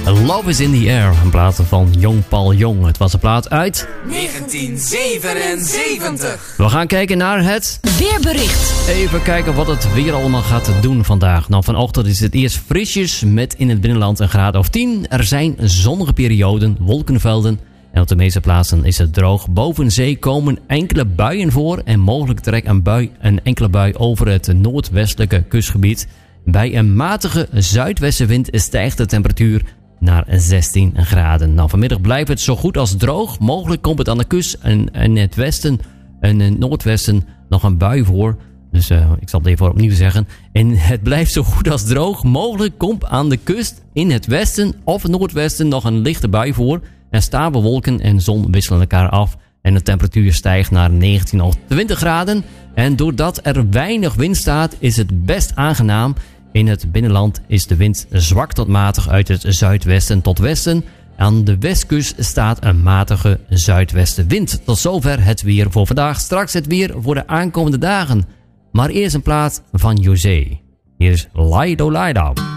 Love is in the Air, een plaat van Jong Paul Jong. Het was een plaat uit 1977. We gaan kijken naar het weerbericht. Even kijken wat het weer allemaal gaat doen vandaag. Nou, vanochtend is het eerst frisjes met in het binnenland een graad of 10. Er zijn zonnige perioden, wolkenvelden. En op de meeste plaatsen is het droog. Boven zee komen enkele buien voor. En mogelijk trekt een enkele bui over het noordwestelijke kustgebied. Bij een matige zuidwestenwind stijgt de temperatuur naar 16 graden. Nou, vanmiddag blijft het zo goed als droog. Mogelijk komt het aan de kust en in het westen en in het noordwesten nog een bui voor. Dus ik zal het even opnieuw zeggen. En het blijft zo goed als droog. Mogelijk komt aan de kust in het westen of het noordwesten nog een lichte bui voor. En stapelwolken en zon wisselen elkaar af. En de temperatuur stijgt naar 19 of 20 graden. En doordat er weinig wind staat, is het best aangenaam. In het binnenland is de wind zwak tot matig uit het zuidwesten tot westen. Aan de westkust staat een matige zuidwestenwind. Tot zover het weer voor vandaag. Straks het weer voor de aankomende dagen. Maar eerst een plaat van José. Hier is Lido Lido.